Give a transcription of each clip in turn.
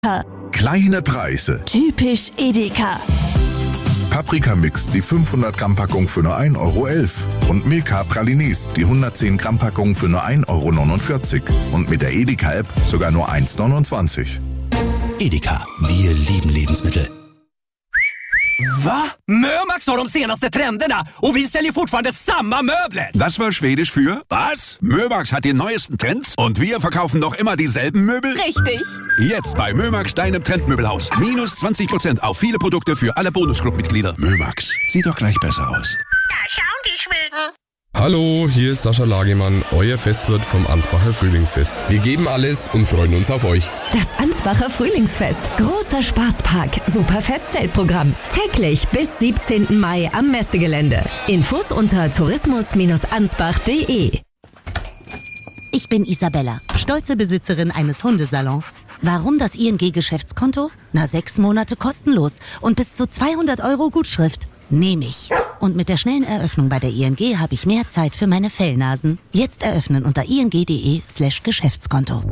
Kleine Preise. Typisch Edeka. Paprika-Mix, die 500 Gramm Packung für nur 1,11 € und Milka Pralines, die 110 Gramm Packung für nur 1,49 € und mit der Edeka-App sogar nur 1,29 €. Edeka, wir lieben Lebensmittel. Va? Mömax har de senaste trenderna och vi säljer fortfarande samma möbler. Das war Schwedisch für was? Mömax hat die neuesten Trends und wir verkaufen noch immer dieselben Möbel? Richtig. Jetzt bei Mömax, deinem Trendmöbelhaus. Minus 20% auf viele Produkte für alle Bonusclub-Mitglieder. Mömax, sieht doch gleich besser aus. Da schauen die Schweden. Hallo, hier ist Sascha Lagemann, euer Festwirt vom Ansbacher Frühlingsfest. Wir geben alles und freuen uns auf euch. Das Ansbacher Frühlingsfest. Großer Spaßpark. Super Festzeltprogramm. Täglich bis 17. Mai am Messegelände. Infos unter tourismus-ansbach.de. Ich bin Isabella, stolze Besitzerin eines Hundesalons. Warum das ING-Geschäftskonto? 6 Monate kostenlos und bis zu 200 € Gutschrift. Nehme ich. Und mit der schnellen Eröffnung bei der ING habe ich mehr Zeit für meine Fellnasen. Jetzt eröffnen unter ing.de/Geschäftskonto.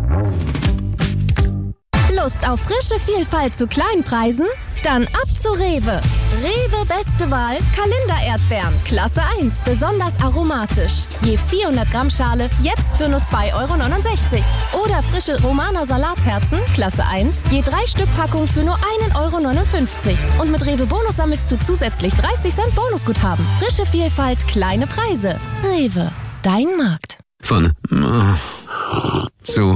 Lust auf frische Vielfalt zu kleinen Preisen? Dann ab zu Rewe. Rewe beste Wahl, Kalender-Erdbeeren, Klasse 1, besonders aromatisch. Je 400 Gramm Schale, jetzt für nur 2,69 €. Oder frische Romaner Salatherzen, Klasse 1, je 3 Stück Packung für nur 1,59 €. Und mit Rewe Bonus sammelst du zusätzlich 30 Cent Bonusguthaben. Frische Vielfalt, kleine Preise. Rewe, dein Markt. Von zu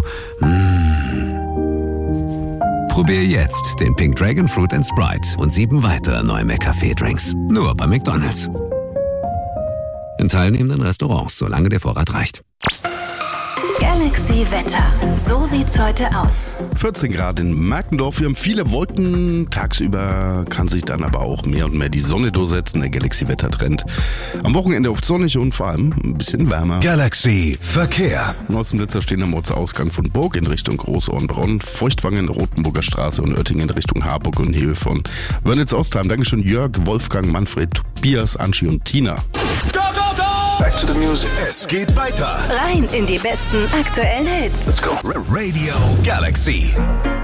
Probier jetzt den Pink Dragon Fruit & Sprite und 7 weitere neue McCafé-Drinks. Nur bei McDonald's. In teilnehmenden Restaurants, solange der Vorrat reicht. Galaxy Wetter. So sieht's heute aus. 14 Grad in Markendorf. Wir haben viele Wolken. Tagsüber kann sich dann aber auch mehr und mehr die Sonne durchsetzen. Der Galaxy-Wetter-Trend. Am Wochenende oft sonnig und vor allem ein bisschen wärmer. Galaxy Verkehr. Außenblitzer stehen am Ortsausgang von Burg in Richtung Großohrenbronn, Feuchtwangen, Rotenburger Straße und Oettingen in Richtung Harburg und Höhe von Wörnitz-Ostheim. Dankeschön Jörg, Wolfgang, Manfred, Tobias, Anschi und Tina. Back to the music. Es geht weiter. Rein in die besten aktuellen Hits. Let's go. Radio Galaxy.